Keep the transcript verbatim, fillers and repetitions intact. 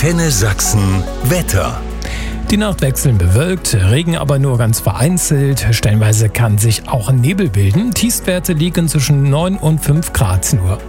Antenne Sachsen Wetter. Die Nacht wechselnd bewölkt, Regen aber nur ganz vereinzelt. Stellenweise kann sich auch Nebel bilden. Tiefstwerte liegen zwischen neun und fünf Grad nur.